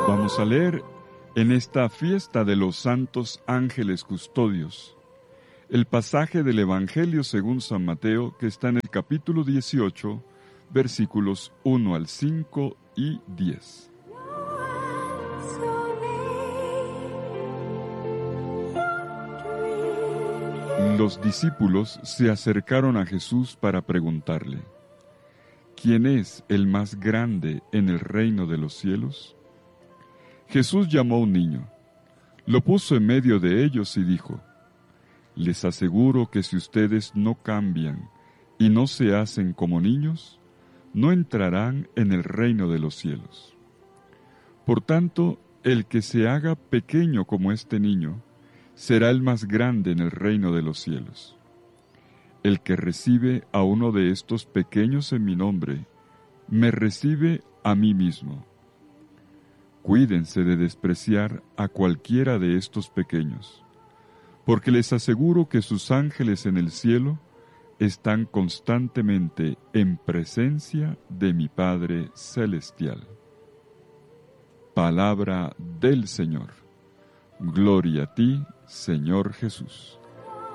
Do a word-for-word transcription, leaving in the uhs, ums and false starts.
Vamos a leer en esta fiesta de los santos ángeles custodios el pasaje del Evangelio según San Mateo, que está en el capítulo dieciocho, versículos uno al cinco y diez. Los discípulos se acercaron a Jesús para preguntarle: ¿quién es el más grande en el reino de los cielos? Jesús llamó a un niño, lo puso en medio de ellos y dijo: les aseguro que si ustedes no cambian y no se hacen como niños, no entrarán en el reino de los cielos. Por tanto, el que se haga pequeño como este niño, será el más grande en el reino de los cielos. El que recibe a uno de estos pequeños en mi nombre, me recibe a mí mismo. Cuídense de despreciar a cualquiera de estos pequeños, porque les aseguro que sus ángeles en el cielo están constantemente en presencia de mi Padre Celestial. Palabra del Señor. Gloria a ti, Señor Jesús.